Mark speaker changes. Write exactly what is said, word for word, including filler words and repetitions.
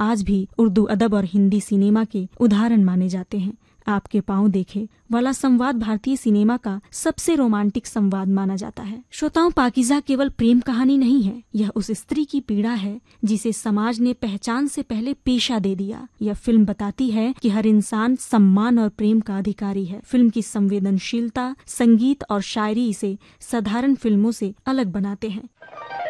Speaker 1: आज भी उर्दू अदब और हिंदी सिनेमा के उदाहरण माने जाते हैं। आपके पाँव देखे वाला संवाद भारतीय सिनेमा का सबसे रोमांटिक संवाद माना जाता है। श्रोताओं, पाकीज़ा केवल प्रेम कहानी नहीं है, यह उस स्त्री की पीड़ा है जिसे समाज ने पहचान से पहले पेशा दे दिया। यह फिल्म बताती है कि हर इंसान सम्मान और प्रेम का अधिकारी है। फिल्म की संवेदनशीलता, संगीत और शायरी इसे साधारण फिल्मों से अलग बनाते हैं।